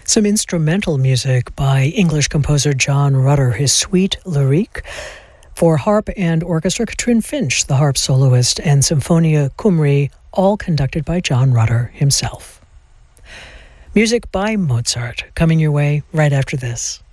Some instrumental music by English composer John Rutter, his Suite Lyrique. For harp and orchestra, Katrin Finch, the harp soloist, and Symphonia Cymru, all conducted by John Rutter himself. Music by Mozart, coming your way right after this.